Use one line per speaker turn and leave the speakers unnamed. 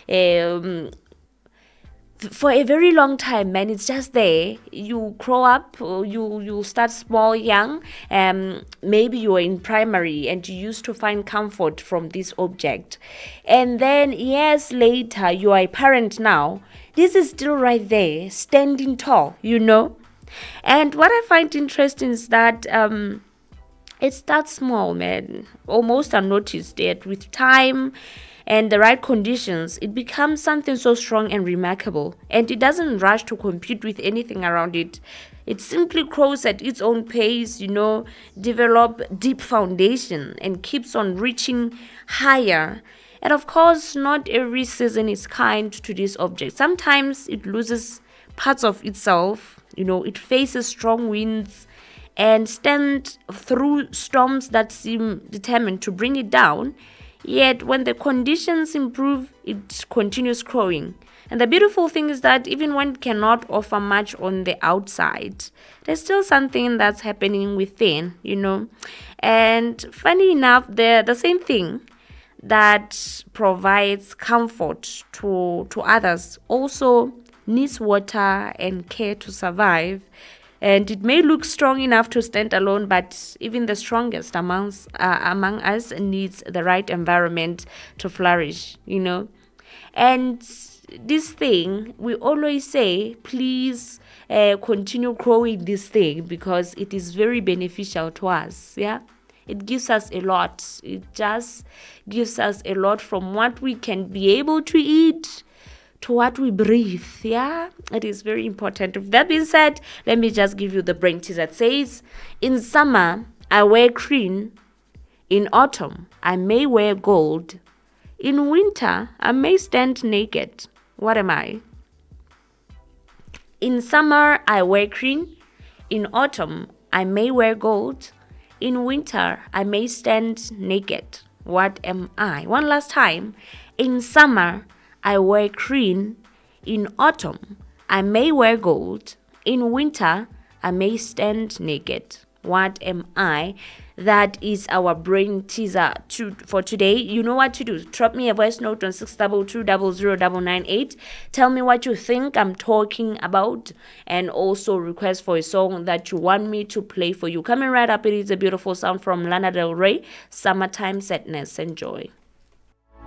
for a very long time, man. It's just there. You grow up, you start small, young. Maybe you were in primary and you used to find comfort from this object, and then years later you are a parent now. This is still right there, standing tall, And what I find interesting is that it starts small, man, almost unnoticed. Yet with time and the right conditions, it becomes something so strong and remarkable. And it doesn't rush to compete with anything around it. It simply grows at its own pace, develop deep foundation and keeps on reaching higher. And of course, not every season is kind to this object. Sometimes it loses parts of itself, it faces strong winds and stand through storms that seem determined to bring it down. Yet, when the conditions improve, it continues growing. And the beautiful thing is that even when it cannot offer much on the outside, there's still something that's happening within, And funny enough, the same thing that provides comfort to others also needs water and care to survive. And it may look strong enough to stand alone, but even the strongest among us needs the right environment to flourish, And this thing, we always say, please continue growing this thing because it is very beneficial to us, yeah? It gives us a lot. It just gives us a lot from what we can be able to eat to what we breathe. Yeah, it is very important. With that being said, let me just give you the brain teaser. It says, in summer, I wear green. In autumn, I may wear gold. In winter, I may stand naked. What am I? In summer, I wear green. In autumn, I may wear gold. In winter, I may stand naked. What am I? One last time. In summer, I wear green. In autumn, I may wear gold. In winter, I may stand naked. What am I? That is our brain teaser for today. You know what to do. Drop me a voice note on 622000998. Tell me what you think I'm talking about, and also request for a song that you want me to play for you. Coming right up, it is a beautiful sound from Lana Del Rey, Summertime Sadness. Enjoy.